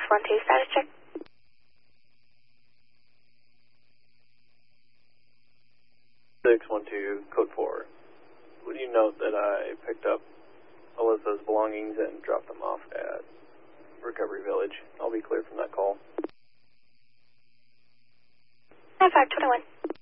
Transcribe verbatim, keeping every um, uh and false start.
one two, status check. six one two, code four. Would you note that I picked up Alyssa's belongings and dropped them off at Recovery Village? I'll be clear from that call. five twenty-one.